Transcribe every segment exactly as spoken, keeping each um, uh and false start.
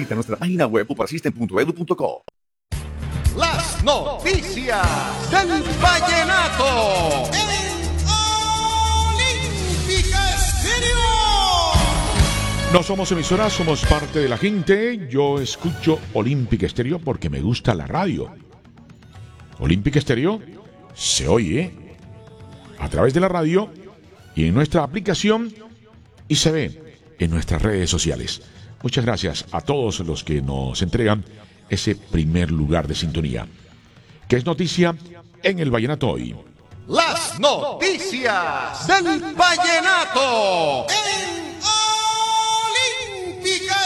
Visita nuestra página web puparasystem punto edu punto co. Las noticias del vallenato en Olímpica Estéreo. No somos emisoras, somos parte de la gente. Yo escucho Olímpica Estéreo porque me gusta la radio. Olímpica Estéreo se oye a través de la radio y en nuestra aplicación y se ve en nuestras redes sociales. Muchas gracias a todos los que nos entregan ese primer lugar de sintonía. ¿Qué es noticia en el vallenato hoy? Las noticias del vallenato en Olímpica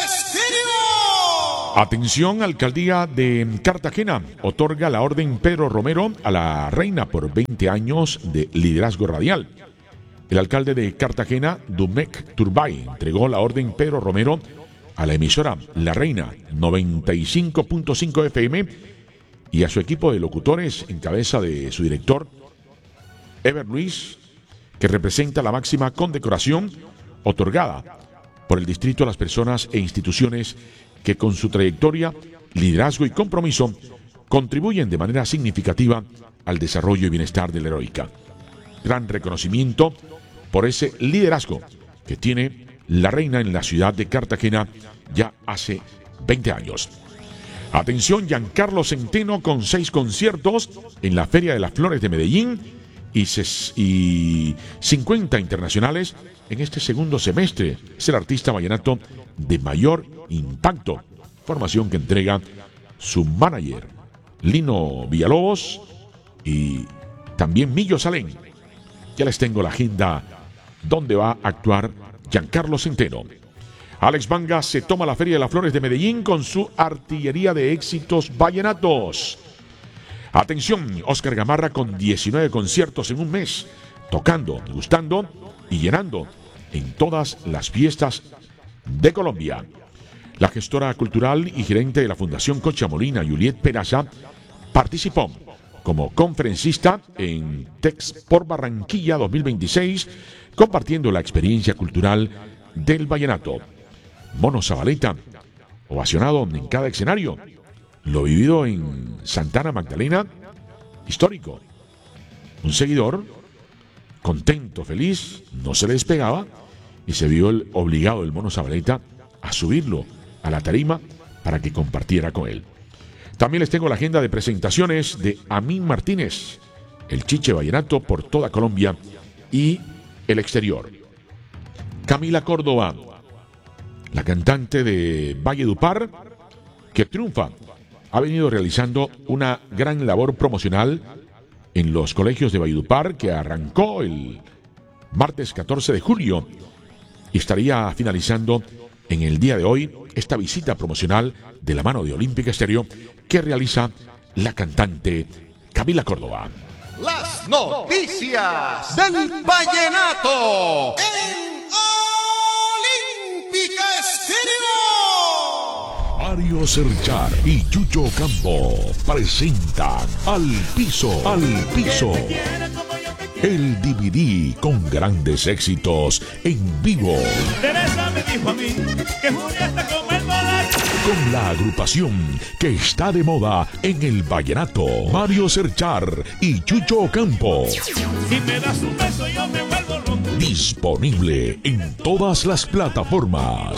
Estéreo. Atención, alcaldía de Cartagena otorga la orden Pedro Romero a la reina por veinte años de liderazgo radial. El alcalde de Cartagena, Dumec Turbay, entregó la orden Pedro Romero a la emisora La Reina noventa y cinco punto cinco F M y a su equipo de locutores en cabeza de su director Ever Luis, que representa la máxima condecoración otorgada por el distrito a las personas e instituciones que con su trayectoria, liderazgo y compromiso contribuyen de manera significativa al desarrollo y bienestar de la heroica. Gran reconocimiento por ese liderazgo que tiene la reina en la ciudad de Cartagena ya hace veinte años. Atención, Giancarlo Centeno con seis conciertos en la Feria de las Flores de Medellín y, ses- y cincuenta internacionales en este segundo semestre. Es el artista vallenato de mayor impacto. Formación que entrega su manager Lino Villalobos y también Millo Salén. Ya les tengo la agenda donde va a actuar Giancarlo Centeno. Alex Vanga se toma la Feria de las Flores de Medellín con su artillería de éxitos vallenatos. Atención, Oscar Gamarra con diecinueve conciertos en un mes, tocando, gustando y llenando en todas las fiestas de Colombia. La gestora cultural y gerente de la Fundación Cochamolina, Juliet Peraza, participó como conferencista en Tex por Barranquilla dos mil veintiséis, compartiendo la experiencia cultural del vallenato. Mono Zabaleta, ovacionado en cada escenario. Lo vivido en Santana Magdalena, histórico. Un seguidor, contento, feliz, no se le despegaba y se vio el obligado el Mono Zabaleta a subirlo a la tarima para que compartiera con él. También les tengo la agenda de presentaciones de Amín Martínez, el Chiche Vallenato por toda Colombia y el exterior. Camila Córdoba, la cantante de Valledupar, que triunfa, ha venido realizando una gran labor promocional en los colegios de Valledupar, que arrancó el martes catorce de julio y estaría finalizando en el día de hoy esta visita promocional de la mano de Olímpica Estéreo que realiza la cantante Camila Córdoba. Las noticias del vallenato en Olímpica Estéreo. Mario Serchar y Chucho Campo presentan Al Piso, Al Piso. El D V D con grandes éxitos en vivo. Teresa me dijo a mí que Julia está como el dólar. Con la agrupación que está de moda en el vallenato, Mario Serchar y Chucho Campo. Si me das un beso yo me vuelvo loco. Disponible en todas las plataformas.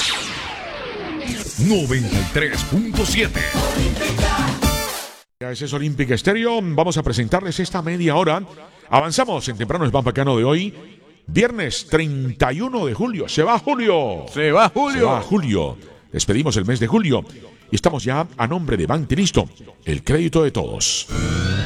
noventa y tres punto siete. Ese es Olímpica Estéreo. Vamos a presentarles esta media hora. Avanzamos en Temprano es Pan Bacano de hoy. Viernes treinta y uno de julio. Se va Julio. Se va Julio. Se va Julio. Despedimos el mes de julio. Y estamos ya a nombre de Banti Listo. El crédito de todos.